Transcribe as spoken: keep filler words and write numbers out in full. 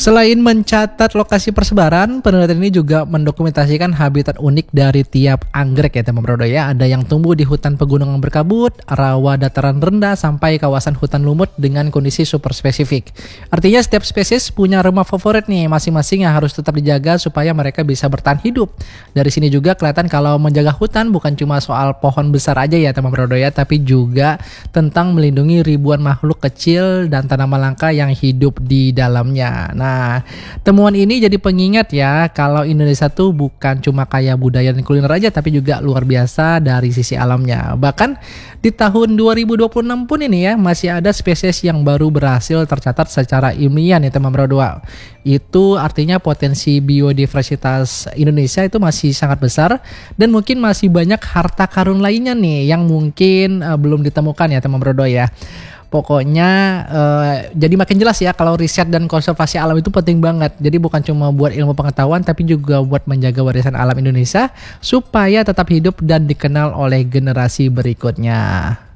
Selain mencatat lokasi persebaran, penelitian ini juga mendokumentasikan habitat unik dari tiap anggrek ya teman Brodo ya. Ada yang tumbuh di hutan pegunungan berkabut, rawa dataran rendah, sampai kawasan hutan lumut dengan kondisi super spesifik. Artinya setiap spesies punya rumah favorit nih masing-masing yang harus tetap dijaga supaya mereka bisa bertahan hidup. Dari sini juga kelihatan kalau menjaga hutan bukan cuma soal pohon besar aja ya teman Brodo ya, tapi juga tentang melindungi ribuan makhluk kecil dan tanaman langka yang hidup di dalamnya. Nah, temuan ini jadi pengingat ya kalau Indonesia tuh bukan cuma kaya budaya dan kuliner aja, tapi juga luar biasa dari sisi alamnya. Bahkan di tahun dua ribu dua puluh enam pun ini ya masih ada spesies yang baru berhasil tercatat secara ilmiah nih teman Brodo. Itu artinya potensi biodiversitas Indonesia itu masih sangat besar dan mungkin masih banyak harta karun lainnya nih yang mungkin uh, belum ditemukan ya teman Brodo ya. Pokoknya uh, jadi makin jelas ya kalau riset dan konservasi alam itu penting banget. Jadi bukan cuma buat ilmu pengetahuan tapi juga buat menjaga warisan alam Indonesia supaya tetap hidup dan dikenal oleh generasi berikutnya.